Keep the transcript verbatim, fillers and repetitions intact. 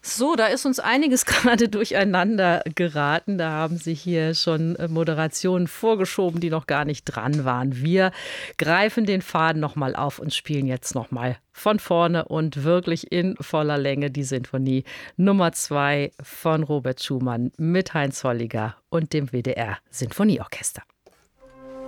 So, da ist uns einiges gerade durcheinander geraten. Da haben Sie hier schon Moderationen vorgeschoben, die noch gar nicht dran waren. Wir greifen den Faden nochmal auf und spielen jetzt nochmal von vorne und wirklich in voller Länge die Sinfonie Nummer zwei von Robert Schumann mit Heinz Holliger und dem W D R Sinfonieorchester.